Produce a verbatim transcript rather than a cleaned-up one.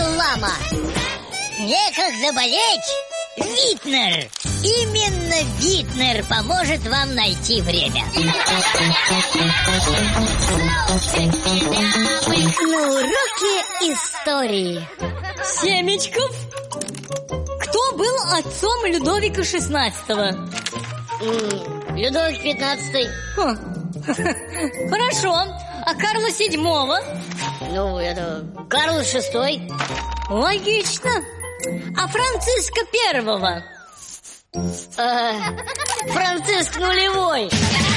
лама. Некогда болеть? Витнер. Именно Витнер поможет вам найти время. На уроке истории. Семечков, кто был отцом Людовика шестнадцатого? Людовик пятнадцатый. Хорошо. А Карла седьмого? Ну, это Карл шестой. Логично. А Франциска первого? Франциск нулевой.